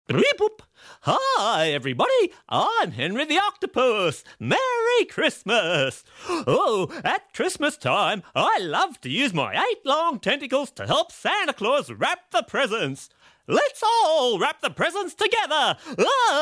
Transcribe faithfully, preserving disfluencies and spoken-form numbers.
Boop. Hi, everybody. I'm Henry the Octopus. Merry Christmas. Oh, at Christmas time, I love to use my eight long tentacles to help Santa Claus wrap the presents. Let's all wrap the presents together. Ah!